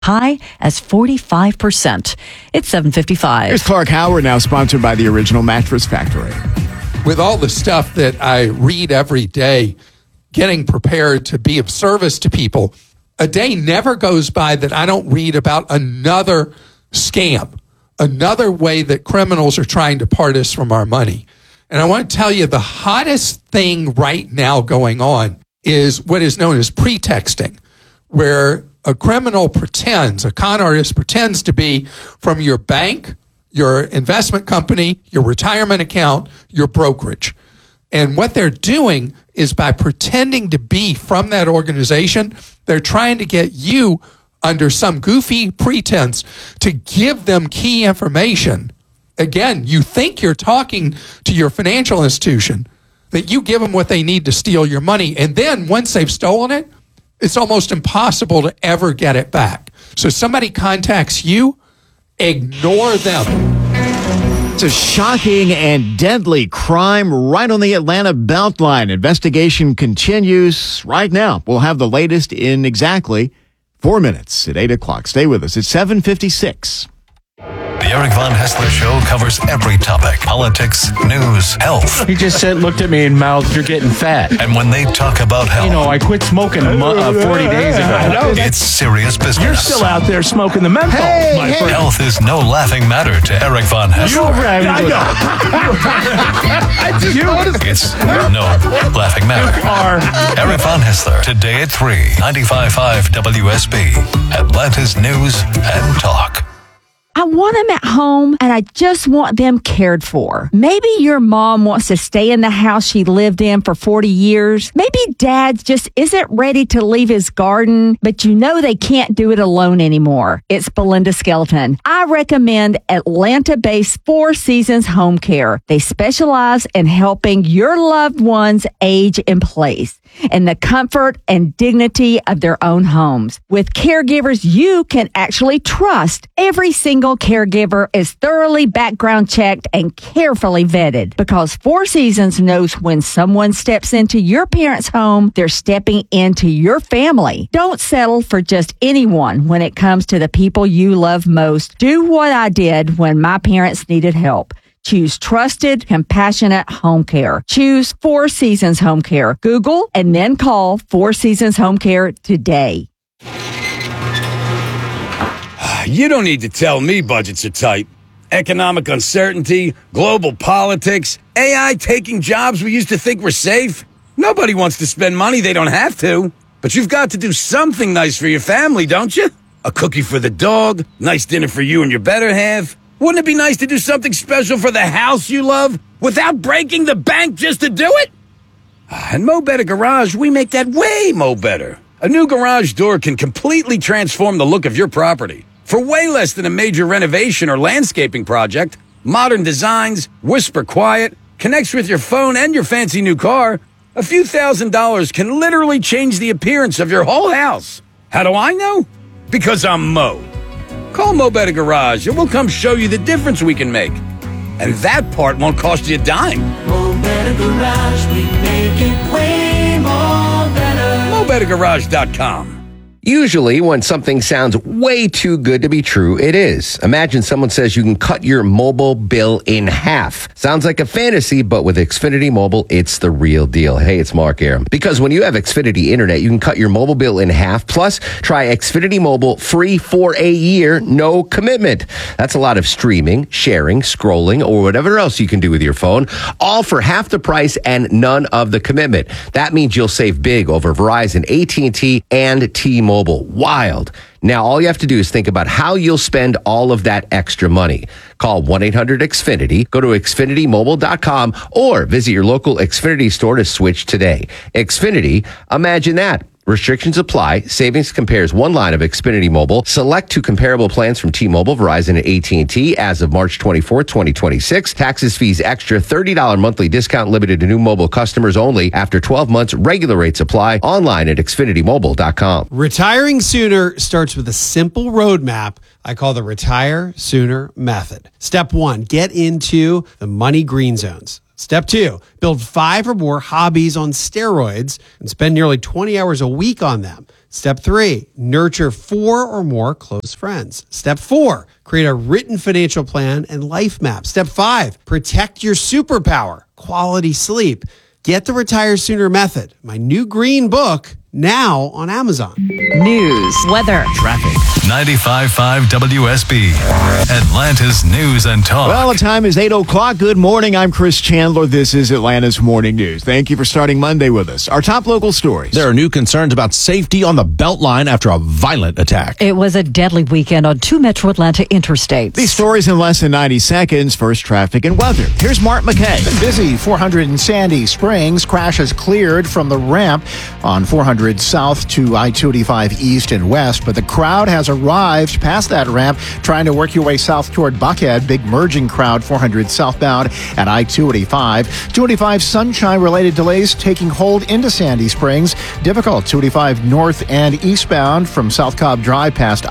high as 45%. It's 7:55. Here's Clark Howard, now sponsored by the Original Mattress Factory. With all the stuff that I read every day, getting prepared to be of service to people, a day never goes by that I don't read about another scam, another way that criminals are trying to part us from our money. And I want to tell you, the hottest thing right now going on is what is known as pretexting, where a criminal pretends, a con artist pretends to be from your bank, your investment company, your retirement account, your brokerage. And what they're doing is by pretending to be from that organization, they're trying to get you under some goofy pretense to give them key information. Again, you think you're talking to your financial institution, that you give them what they need to steal your money. And then once they've stolen it, it's almost impossible to ever get it back. So somebody contacts you, ignore them. It's a shocking and deadly crime right on the Atlanta Beltline. Investigation continues right now. We'll have the latest in exactly 4 minutes at 8 o'clock. Stay with us. It's 7:56. The Eric Von Haessler Show covers every topic: politics, news, health. He just looked at me and mouthed, "You're getting fat." And when they talk about health, I quit smoking 40 days ago. It's serious business. You're still out there smoking the menthol, my friend. Health is no laughing matter to Eric Von Haessler. It's no laughing matter. Eric Von Haessler, today at 3, 95.5 WSB, Atlanta's News and Talk. I want them at home, and I just want them cared for. Maybe your mom wants to stay in the house she lived in for 40 years. Maybe dad just isn't ready to leave his garden, but you know they can't do it alone anymore. It's Belinda Skelton. I recommend Atlanta-based Four Seasons Home Care. They specialize in helping your loved ones age in place in the comfort and dignity of their own homes. With caregivers you can actually trust, every single caregiver is thoroughly background checked and carefully vetted, because Four Seasons knows when someone steps into your parents' home, they're stepping into your family. Don't settle for just anyone when it comes to the people you love most. Do what I did when my parents needed help. Choose trusted, compassionate home care. Choose Four Seasons Home Care. Google and then call Four Seasons Home Care today. You don't need to tell me budgets are tight. Economic uncertainty, global politics, AI taking jobs we used to think were safe. Nobody wants to spend money they don't have to. But you've got to do something nice for your family, don't you? A cookie for the dog, nice dinner for you and your better half. Wouldn't it be nice to do something special for the house you love without breaking the bank just to do it? At Mo Better Garage, we make that way mo better. A new garage door can completely transform the look of your property. For way less than a major renovation or landscaping project, modern designs, whisper quiet, connects with your phone and your fancy new car, a few $1,000s can literally change the appearance of your whole house. How do I know? Because I'm Mo. Call Mo Better Garage and we'll come show you the difference we can make. And that part won't cost you a dime. Mo Better Garage, we make it way more better. MoBetterGarage.com. Usually, when something sounds way too good to be true, it is. Imagine someone says you can cut your mobile bill in half. Sounds like a fantasy, but with Xfinity Mobile, it's the real deal. Hey, it's Mark Aram. Because when you have Xfinity Internet, you can cut your mobile bill in half. Plus, try Xfinity Mobile free for a year, no commitment. That's a lot of streaming, sharing, scrolling, or whatever else you can do with your phone, all for half the price and none of the commitment. That means you'll save big over Verizon, AT&T, and T-Mobile. Wild. Now, all you have to do is think about how you'll spend all of that extra money. Call 1-800-XFINITY, go to XfinityMobile.com, or visit your local Xfinity store to switch today. Xfinity, imagine that. Restrictions apply. Savings compares one line of Xfinity Mobile. Select two comparable plans from T-Mobile, Verizon, and AT&T as of March 24, 2026. Taxes, fees, extra $30 monthly discount limited to new mobile customers only. After 12 months, regular rates apply. Online at XfinityMobile.com. Retiring sooner starts with a simple roadmap I call the Retire Sooner Method. Step 1, get into the money green zones. Step 2, build 5 or more hobbies on steroids and spend nearly 20 hours a week on them. Step 3, nurture 4 or more close friends. Step 4, create a written financial plan and life map. Step 5, protect your superpower, quality sleep. Get the Retire Sooner Method, my new green book, now on Amazon. News, weather, traffic. 95.5 WSB, Atlanta's News and Talk. Well, the time is 8 o'clock. Good morning. I'm Chris Chandler. This is Atlanta's Morning News. Thank you for starting Monday with us. Our top local stories. There are new concerns about safety on the Beltline after a violent attack. It was a deadly weekend on 2 Metro Atlanta interstates. These stories in less than 90 seconds. First, traffic and weather. Here's Mark McKay. Busy 400 in Sandy Springs. Crash has cleared from the ramp on 400 south to I-285 east and west, but the crowd has arrived past that ramp trying to work your way south toward Buckhead. Big merging crowd 400 southbound at I-285. 285 sunshine-related delays taking hold into Sandy Springs. Difficult 285 north and eastbound from South Cobb Drive past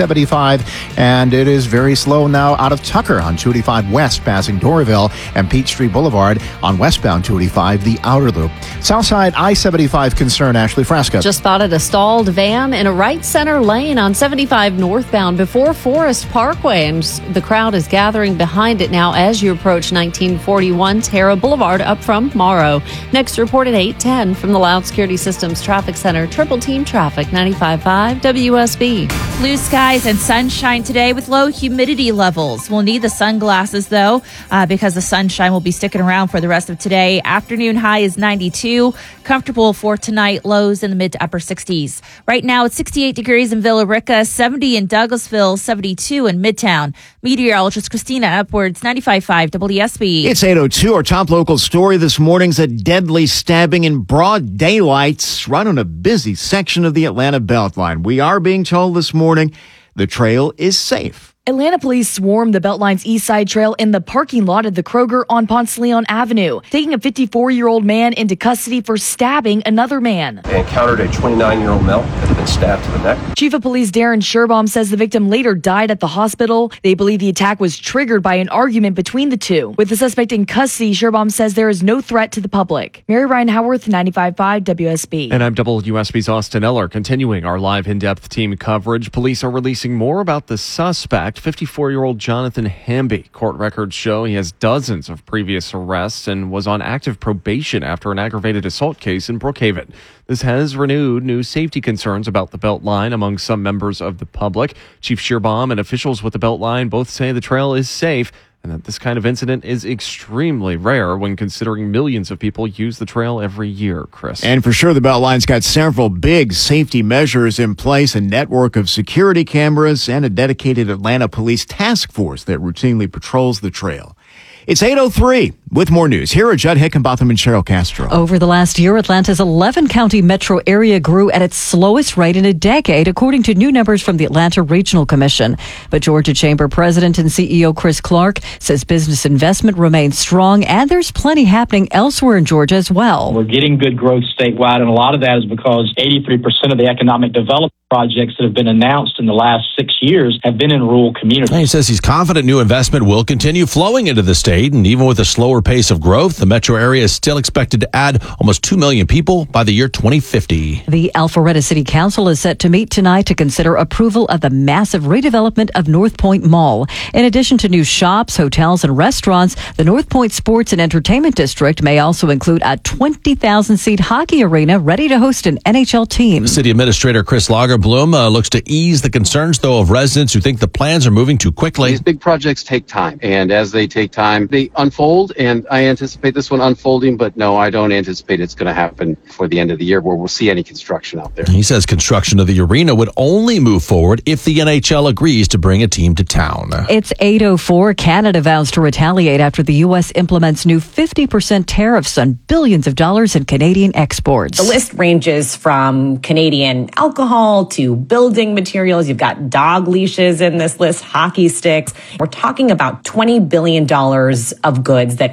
I-75, and it is very slow now out of Tucker on 285 west passing Doraville and Peachtree Boulevard on westbound 285, the outer loop. Southside I-75 concern, Ashley Frasca. Just spotted a stalled van in a right center lane on 75 northbound before Forest Parkway, and the crowd is gathering behind it now as you approach 1941 Terra Boulevard up from Morrow. Next report at 8:10 from the Loud Security Systems Traffic Center. Triple Team Traffic, 95.5 WSB. Blue skies and sunshine today with low humidity levels. We'll need the sunglasses, though, because the sunshine will be sticking around for the rest of today. Afternoon high is 92. Comfortable for tonight. Lows in the mid to upper 60s. Right now, it's 68 degrees in Villa Rica, 70 in Douglasville, 72 in Midtown. Meteorologist Christina Upwards, 95.5 WSB. It's 8:02. Our top local story this morning's a deadly stabbing in broad daylight right on a busy section of the Atlanta Beltline. We are being told this morning the trail is safe. Atlanta police swarmed the Beltline's East Side Trail in the parking lot of the Kroger on Ponce Leon Avenue, taking a 54-year-old man into custody for stabbing another man. They encountered a 29-year-old male that had been stabbed to the neck. Chief of Police Darren Sherbaum says the victim later died at the hospital. They believe the attack was triggered by an argument between the two. With the suspect in custody, Sherbaum says there is no threat to the public. Mary Ryan Howarth, 95.5 WSB. And I'm WSB's Austin Eller. Continuing our live in-depth team coverage, police are releasing more about the suspect. 54-year-old Jonathan Hamby. Court records show he has dozens of previous arrests and was on active probation after an aggravated assault case in Brookhaven. This has renewed new safety concerns about the Beltline among some members of the public. Chief Sherbaum and officials with the Beltline both say the trail is safe and that this kind of incident is extremely rare when considering millions of people use the trail every year, Chris. And for sure, the Beltline's got several big safety measures in place, a network of security cameras, and a dedicated Atlanta police task force that routinely patrols the trail. It's 8:03. With more news, here are Judd Hickenbotham and Cheryl Castro. Over the last year, Atlanta's 11-county metro area grew at its slowest rate in a decade, according to new numbers from the Atlanta Regional Commission. But Georgia Chamber President and CEO Chris Clark says business investment remains strong, and there's plenty happening elsewhere in Georgia as well. We're getting good growth statewide, and a lot of that is because 83% of the economic development projects that have been announced in the last 6 years have been in rural communities. He says he's confident new investment will continue flowing into the state, and even with a slower pace of growth, the metro area is still expected to add almost 2 million people by the year 2050. The Alpharetta City Council is set to meet tonight to consider approval of the massive redevelopment of North Point Mall. In addition to new shops, hotels, and restaurants, the North Point Sports and Entertainment District may also include a 20,000-seat hockey arena ready to host an NHL team. City Administrator Chris Lagerbloom looks to ease the concerns, though, of residents who think the plans are moving too quickly. These big projects take time, and as they take time, they unfold, and I anticipate this one unfolding, but no, I don't anticipate it's going to happen before the end of the year where we'll see any construction out there. He says construction of the arena would only move forward if the NHL agrees to bring a team to town. It's 8:04. Canada vows to retaliate after the U.S. implements new 50% tariffs on billions of dollars in Canadian exports. The list ranges from Canadian alcohol to building materials. You've got dog leashes in this list, hockey sticks. We're talking about $20 billion of goods that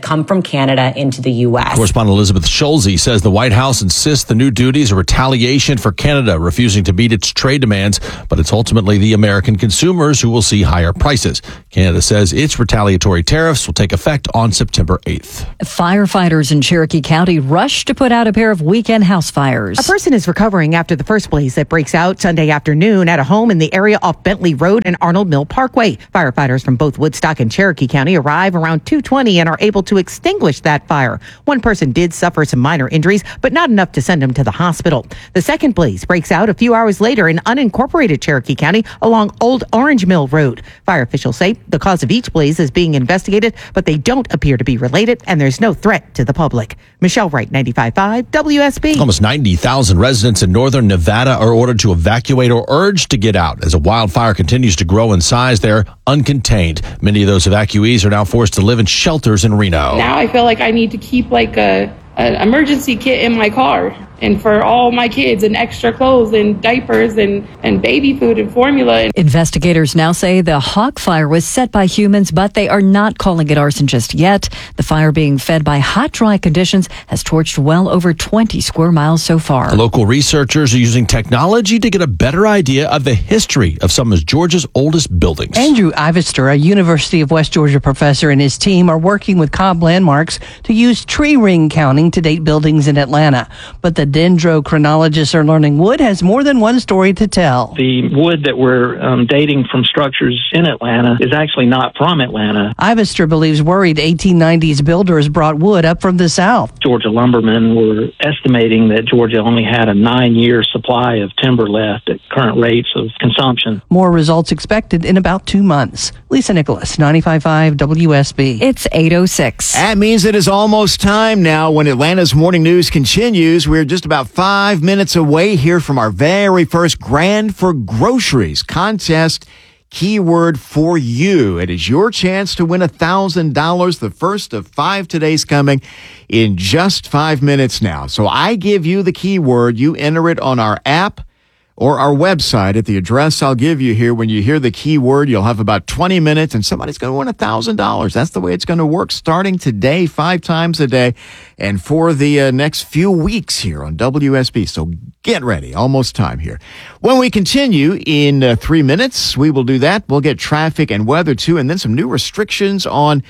come from Canada into the U.S. Correspondent Elizabeth Schulze says the White House insists the new duties are retaliation for Canada refusing to meet its trade demands, but it's ultimately the American consumers who will see higher prices. Canada says its retaliatory tariffs will take effect on September 8th. Firefighters in Cherokee County rushed to put out a pair of weekend house fires. A person is recovering after the first blaze that breaks out Sunday afternoon at a home in the area off Bentley Road and Arnold Mill Parkway. Firefighters from both Woodstock and Cherokee County arrive around 2:20 and are able to extinguish that fire. One person did suffer some minor injuries, but not enough to send him to the hospital. The second blaze breaks out a few hours later in unincorporated Cherokee County along Old Orange Mill Road. Fire officials say the cause of each blaze is being investigated, but they don't appear to be related, and there's no threat to the public. Michelle Wright, 95.5 WSB. Almost 90,000 residents in northern Nevada are ordered to evacuate or urged to get out as a wildfire continues to grow in size there, uncontained. Many of those evacuees are now forced to live in shelters in Reno. Now I feel like I need to keep like an emergency kit in my car, and for all my kids, and extra clothes and diapers and baby food and formula. Investigators now say the Hawk fire was set by humans, but they are not calling it arson just yet. The fire, being fed by hot, dry conditions, has torched well over 20 square miles so far. Local researchers are using technology to get a better idea of the history of some of Georgia's oldest buildings. Andrew Ivester, a University of West Georgia professor, and his team are working with Cobb Landmarks to use tree ring counting to date buildings in Atlanta. But the dendrochronologists are learning wood has more than one story to tell. The wood that we're dating from structures in Atlanta is actually not from Atlanta. Ivester believes worried 1890s builders brought wood up from the south. Georgia lumbermen were estimating that Georgia only had a 9-year supply of timber left at current rates of consumption. More results expected in about 2 months. Lisa Nicholas, 95.5 WSB. It's 8:06. That means it is almost time now when Atlanta's Morning News continues. We're just about 5 minutes away here from our very first Grand for Groceries contest. Keyword for you. It is your chance to win $1,000. The first of 5 today's coming in just 5 minutes now. So I give you the keyword. You enter it on our app or our website at the address I'll give you here. When you hear the keyword, you'll have about 20 minutes and somebody's going to win $1,000. That's the way it's going to work starting today, 5 times a day, and for the next few weeks here on WSB. So get ready. Almost time here. When we continue in 3 minutes, we will do that. We'll get traffic and weather too, and then some new restrictions on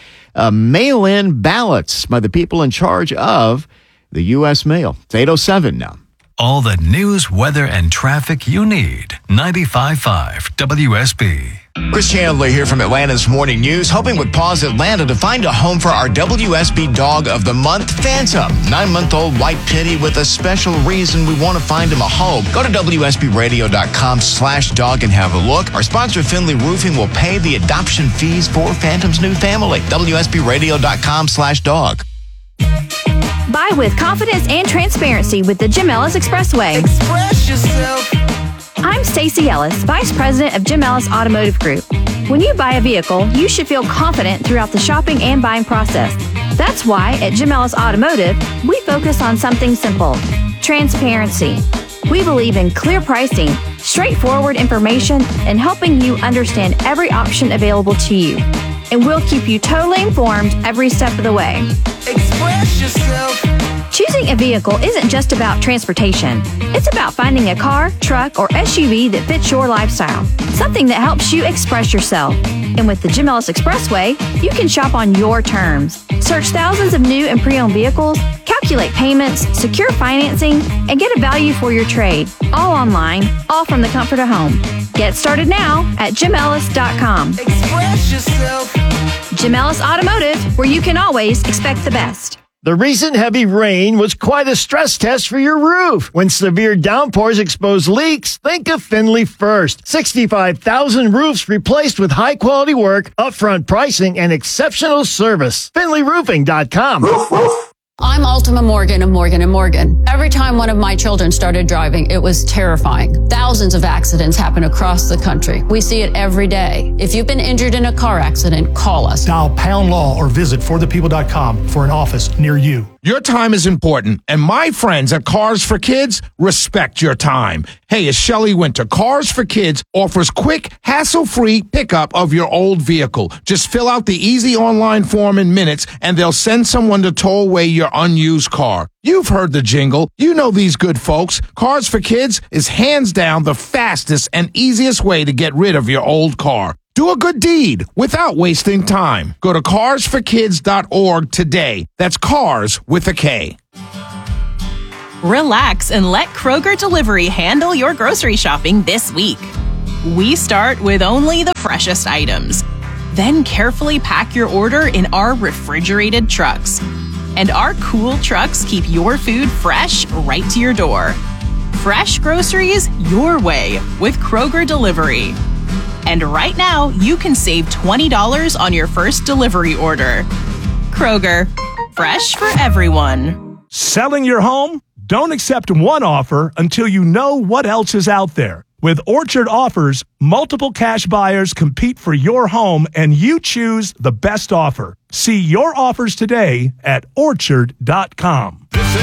mail-in ballots by the people in charge of the U.S. mail. It's 8:07 now. All the news, weather, and traffic you need. 95.5 WSB. Chris Chandler here from Atlanta's Morning News, helping with Paws Atlanta to find a home for our WSB Dog of the Month, Phantom. 9-month-old white pitty with a special reason we want to find him a home. Go to WSBRadio.com/dog and have a look. Our sponsor, Finley Roofing, will pay the adoption fees for Phantom's new family. WSBRadio.com/dog. Buy with confidence and transparency with the Jim Ellis Expressway. Express yourself. I'm Stacey Ellis, Vice President of Jim Ellis Automotive Group. When you buy a vehicle, you should feel confident throughout the shopping and buying process. That's why at Jim Ellis Automotive, we focus on something simple: transparency. We believe in clear pricing, straightforward information, and helping you understand every option available to you. And we'll keep you totally informed every step of the way. Express yourself. Choosing a vehicle isn't just about transportation. It's about finding a car, truck, or SUV that fits your lifestyle. Something that helps you express yourself. And with the Jim Ellis Expressway, you can shop on your terms. Search thousands of new and pre-owned vehicles, calculate payments, secure financing, and get a value for your trade. All online, all from the comfort of home. Get started now at JimEllis.com. Express yourself. Jim Ellis Automotive, where you can always expect the best. The recent heavy rain was quite a stress test for your roof. When severe downpours expose leaks, think of Finley first. 65,000 roofs replaced with high-quality work, upfront pricing, and exceptional service. FinleyRoofing.com. I'm Ultima Morgan of Morgan & Morgan. Every time one of my children started driving, it was terrifying. Thousands of accidents happen across the country. We see it every day. If you've been injured in a car accident, call us. Dial #law or visit forthepeople.com for an office near you. Your time is important, and my friends at Cars for Kids respect your time. Hey, it's Shelley Winter. Cars for Kids offers quick, hassle-free pickup of your old vehicle. Just fill out the easy online form in minutes, and they'll send someone to tow away your unused car. You've heard the jingle. You know these good folks. Cars for Kids is hands down the fastest and easiest way to get rid of your old car. Do a good deed without wasting time. Go to carsforkids.org today. That's cars with a K. Relax and let Kroger Delivery handle your grocery shopping this week. We start with only the freshest items. Then carefully pack your order in our refrigerated trucks. And our cool trucks keep your food fresh right to your door. Fresh groceries your way with Kroger Delivery. And right now, you can save $20 on your first delivery order. Kroger, fresh for everyone. Selling your home? Don't accept one offer until you know what else is out there. With Orchard Offers, multiple cash buyers compete for your home and you choose the best offer. See your offers today at orchard.com. This